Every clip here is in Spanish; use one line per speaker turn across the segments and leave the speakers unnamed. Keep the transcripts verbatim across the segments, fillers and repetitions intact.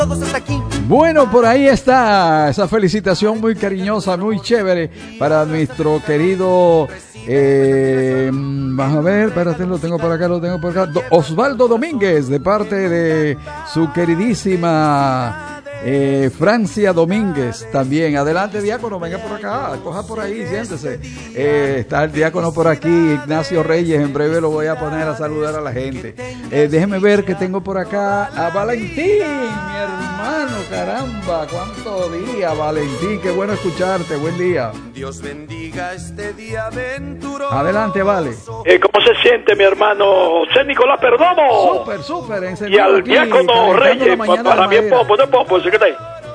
Bueno, por ahí está esa felicitación muy cariñosa, muy chévere para nuestro querido, eh, vamos a ver, espérate, lo tengo por acá, lo tengo por acá, Do- Osvaldo Domínguez, de parte de su queridísima eh, Francia Domínguez también. Adelante, diácono, venga por acá, coja por ahí, siéntese. Eh, está el diácono por aquí, Ignacio Reyes, en breve lo voy a poner a saludar a la gente. Eh, déjeme ver que tengo por acá a Valentín, mi hermano, caramba, cuánto día, Valentín, qué bueno escucharte, buen día.
Dios bendiga este día venturoso.
Adelante, Vale.
Eh, ¿Cómo se siente mi hermano José Nicolás Perdomo?
Súper, súper,
Y
encendido
al
aquí,
diácono
calentando
Reyes,
la mañana
para
de
mí es
madera.
popo, no es popo, ¿sí que está ahí?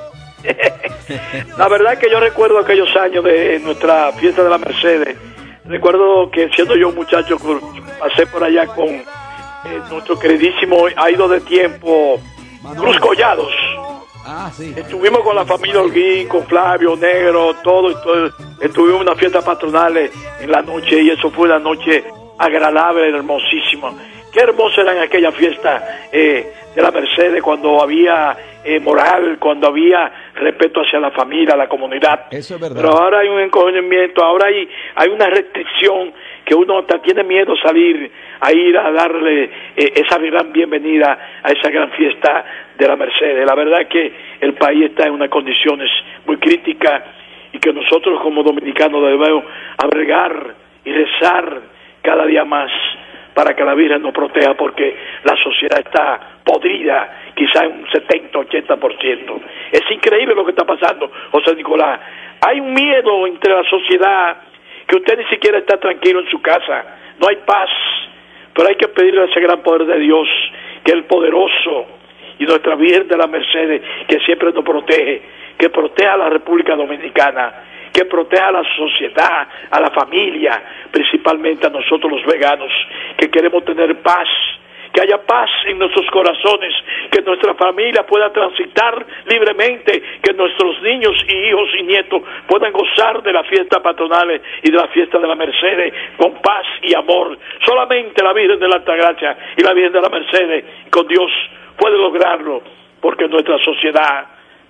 La verdad es que yo recuerdo aquellos años de nuestra fiesta de la Mercedes. Recuerdo que siendo yo un muchacho, pasé por allá con eh, nuestro queridísimo ha ido de tiempo, Cruz Collados.
Ah, sí.
Estuvimos con la familia Holguín, con Flavio, Negro, todo, y todo. Estuvimos en una fiesta patronal en la noche y eso fue una noche agradable, hermosísima. Qué hermosa era en aquella fiesta eh, de la Mercedes, cuando había eh, moral, cuando había respeto hacia la familia, la comunidad.
Eso es verdad.
Pero ahora hay un encoñamiento, ahora hay, hay una restricción que uno hasta tiene miedo salir a ir a darle eh, esa gran bienvenida a esa gran fiesta de la Mercedes. La verdad es que el país está en unas condiciones muy críticas y que nosotros como dominicanos debemos abrigar y rezar cada día más para que la Virgen nos proteja, porque la sociedad está podrida, quizá en un setenta, ochenta por ciento. Es increíble lo que está pasando, José Nicolás. Hay un miedo entre la sociedad que usted ni siquiera está tranquilo en su casa. No hay paz, pero hay que pedirle a ese gran poder de Dios, que es el poderoso, y nuestra Virgen de la Mercedes, que siempre nos protege, que proteja a la República Dominicana, que proteja a la sociedad, a la familia, principalmente a nosotros los veganos, que queremos tener paz, que haya paz en nuestros corazones, que nuestra familia pueda transitar libremente, que nuestros niños y hijos y nietos puedan gozar de las fiestas patronales y de la fiesta de la Mercedes con paz y amor. Solamente la Virgen de la Altagracia y la Virgen de la Mercedes con Dios puede lograrlo, porque nuestra sociedad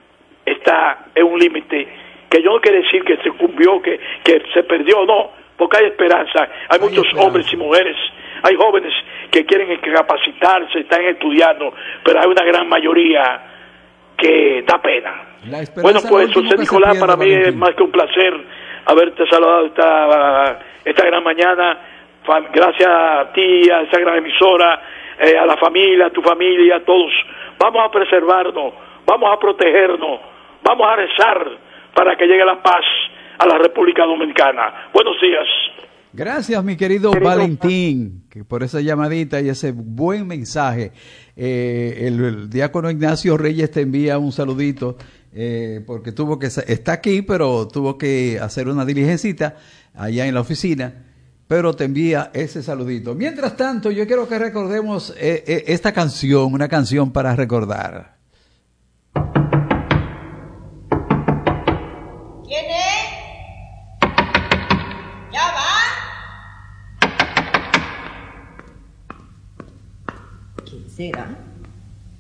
está en un límite que yo no quiero decir que se cumplió, que, que se perdió, no, porque hay esperanza. Hay, hay muchos esperanza. Hombres y mujeres, hay jóvenes que quieren capacitarse, están estudiando, pero hay una gran mayoría que da pena. Bueno, pues José Nicolás, pierde, para mí Valentín. Es más que un placer haberte saludado esta, esta gran mañana. Gracias a ti, a esa gran emisora, eh, a la familia, a tu familia, a todos. Vamos a preservarnos, vamos a protegernos, vamos a rezar para que llegue la paz a la República Dominicana. Buenos días.
Gracias, mi querido, querido Valentín, que por esa llamadita y ese buen mensaje. Eh, el, el diácono Ignacio Reyes te envía un saludito, eh, porque tuvo que, está aquí, pero tuvo que hacer una diligencita allá en la oficina, pero te envía ese saludito. Mientras tanto, yo quiero que recordemos eh, eh, esta canción, una canción para recordar.
¿Quién es? ¿Ya va? ¿Quién será?